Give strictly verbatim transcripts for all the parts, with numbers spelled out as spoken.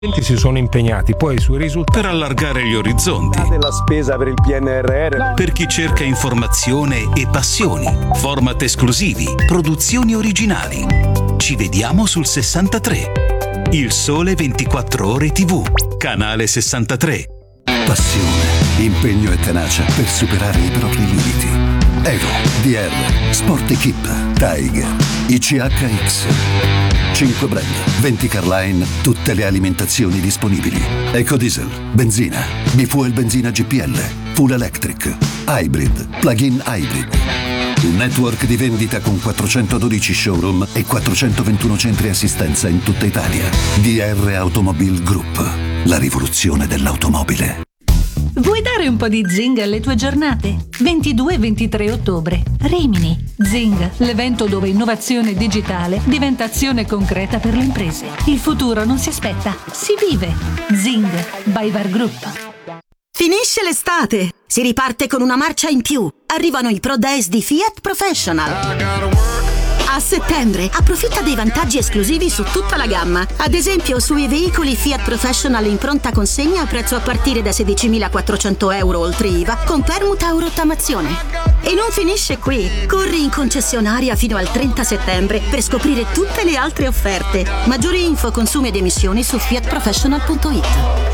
si sono impegnati poi sui risultati per allargare gli orizzonti, della spesa per il P N R R, per chi cerca informazione e passioni, format esclusivi, produzioni originali. Ci vediamo sul sessantatré. Il Sole ventiquattro Ore tivù, canale sessantatré. Passione, impegno e tenacia per superare i propri limiti. Evo, D R, Sport Equip, Tiger, I C H X. cinque brand, venti Carline, tutte le alimentazioni disponibili. Ecodiesel, benzina, B-Fuel benzina G P L, Full Electric, Hybrid, Plug-in Hybrid. Un network di vendita con quattrocentododici showroom e quattrocentoventuno centri assistenza in tutta Italia. D R Automobile Group, la rivoluzione dell'automobile. Vuoi dare un po' di zing alle tue giornate? ventidue e ventitré ottobre. Rimini. Zing, l'evento dove innovazione digitale diventa azione concreta per le imprese. Il futuro non si aspetta, si vive. Zing, by Var Group. Finisce l'estate, si riparte con una marcia in più. Arrivano i Pro Days di Fiat Professional. A settembre approfitta dei vantaggi esclusivi su tutta la gamma. Ad esempio sui veicoli Fiat Professional in pronta consegna a prezzo a partire da sedicimilaquattrocento euro oltre I V A con permuta o rottamazione. E non finisce qui. Corri in concessionaria fino al trenta settembre per scoprire tutte le altre offerte. Maggiori info, consumi ed emissioni su fiat professional punto it.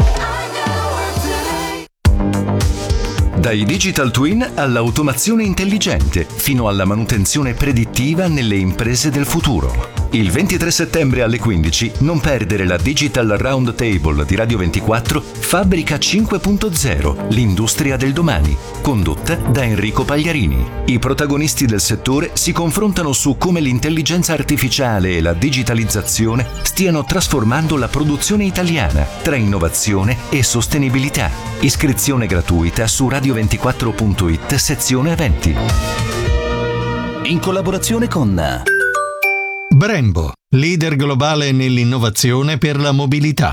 Dai digital twin all'automazione intelligente, fino alla manutenzione predittiva nelle imprese del futuro. Il ventitré settembre alle quindici non perdere la Digital Round Table di Radio ventiquattro Fabbrica cinque punto zero, l'industria del domani, condotta da Enrico Pagliarini. I protagonisti del settore si confrontano su come l'intelligenza artificiale e la digitalizzazione stiano trasformando la produzione italiana tra innovazione e sostenibilità. Iscrizione gratuita su radio ventiquattro punto it sezione eventi. In collaborazione con Brembo, leader globale nell'innovazione per la mobilità.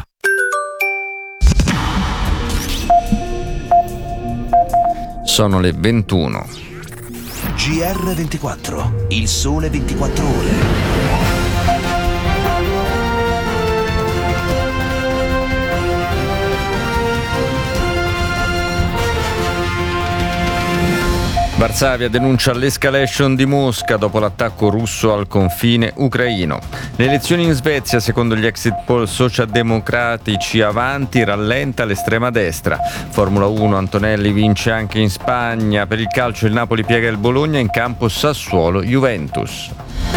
Sono le ventuno. G R ventiquattro, il sole ventiquattro ore. Varsavia denuncia l'escalation di Mosca dopo l'attacco russo al confine ucraino. Le elezioni in Svezia, secondo gli exit poll socialdemocratici avanti, rallenta l'estrema destra. Formula uno, Antonelli vince anche in Spagna. Per il calcio il Napoli piega il Bologna, in campo Sassuolo-Juventus.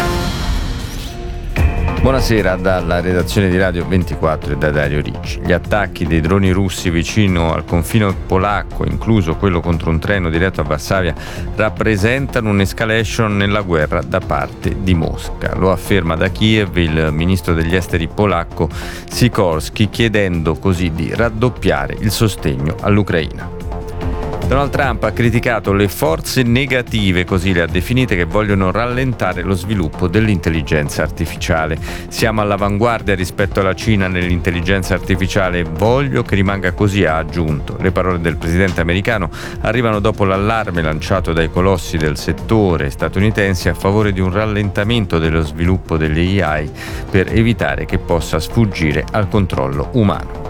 Buonasera dalla redazione di Radio ventiquattro e da Dario Ricci. Gli attacchi dei droni russi vicino al confine polacco, incluso quello contro un treno diretto a Varsavia, rappresentano un'escalation nella guerra da parte di Mosca. Lo afferma da Kiev il ministro degli esteri polacco Sikorski, chiedendo così di raddoppiare il sostegno all'Ucraina. Donald Trump ha criticato le forze negative, così le ha definite, che vogliono rallentare lo sviluppo dell'intelligenza artificiale. Siamo all'avanguardia rispetto alla Cina nell'intelligenza artificiale e voglio che rimanga così, ha aggiunto. Le parole del presidente americano arrivano dopo l'allarme lanciato dai colossi del settore statunitensi a favore di un rallentamento dello sviluppo delle A I per evitare che possa sfuggire al controllo umano.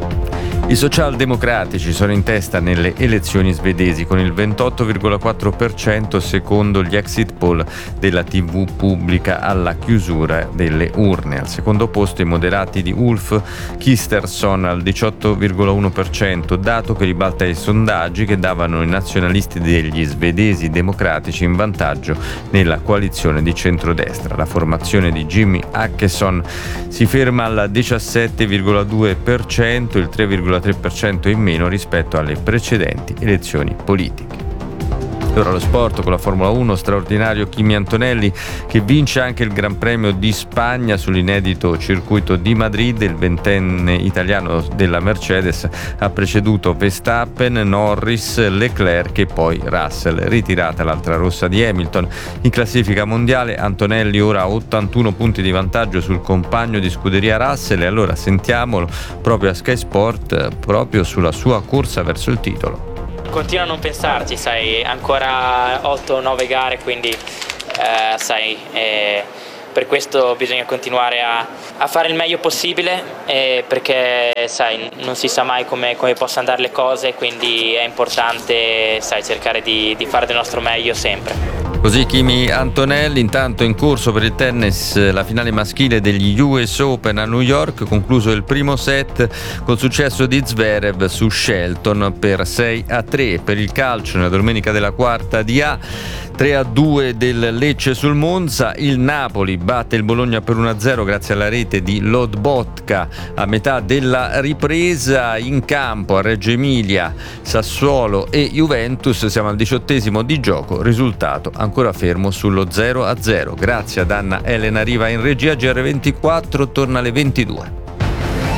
I socialdemocratici sono in testa nelle elezioni svedesi con il ventotto virgola quattro per cento secondo gli exit poll della tivù pubblica alla chiusura delle urne. Al secondo posto i moderati di Ulf Kristersson al diciotto virgola uno per cento, dato che ribalta i sondaggi che davano i nazionalisti degli svedesi democratici in vantaggio nella coalizione di centrodestra. La formazione di Jimmy Åkesson si ferma al diciassette virgola due per cento, il tre virgola tre per cento in meno rispetto alle precedenti elezioni politiche. Ora lo sport con la Formula uno, straordinario Kimi Antonelli che vince anche il Gran Premio di Spagna sull'inedito circuito di Madrid. Il ventenne italiano della Mercedes ha preceduto Verstappen, Norris, Leclerc e poi Russell, ritirata l'altra rossa di Hamilton. In classifica mondiale Antonelli ora ha ottantuno punti di vantaggio sul compagno di scuderia Russell, e allora sentiamolo proprio a Sky Sport, proprio sulla sua corsa verso il titolo. Continua a non pensarci, sai, ancora otto nove gare, quindi eh, sai, eh, per questo bisogna continuare a, a fare il meglio possibile, eh, perché sai, non si sa mai come, come possano andare le cose, quindi è importante, sai, cercare di, di fare del nostro meglio sempre. Così Kimi Antonelli. Intanto in corso per il tennis la finale maschile degli U S Open a New York, concluso il primo set col successo di Zverev su Shelton per sei a tre. Per il calcio nella domenica della quarta di A, tre a due del Lecce sul Monza, il Napoli batte il Bologna per uno a zero grazie alla rete di Lobotka a metà della ripresa. In campo a Reggio Emilia Sassuolo e Juventus, siamo al diciottesimo di gioco, risultato ancora fermo sullo zero a zero. Grazie ad Anna Elena Riva in regia. G R ventiquattro torna alle ventidue.